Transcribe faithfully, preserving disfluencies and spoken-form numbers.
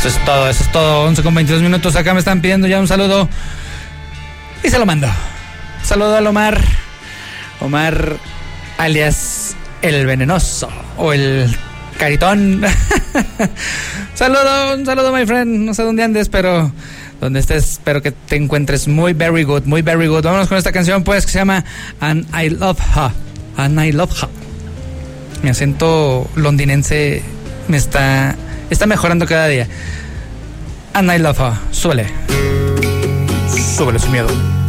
Eso es todo, eso es todo. once con veintidós minutos. Acá me están pidiendo ya un saludo. Y se lo mando. Saludo al Omar. Omar, alias El Venenoso. O el Caritón. Saludo, un saludo, my friend. No sé dónde andes, pero donde estés, espero que te encuentres muy very good, muy very good. Vámonos con esta canción, pues, que se llama And I Love Her. And I Love Her. Mi acento londinense me está, está mejorando cada día. And I Love Her. Súbele. Súbele su miedo.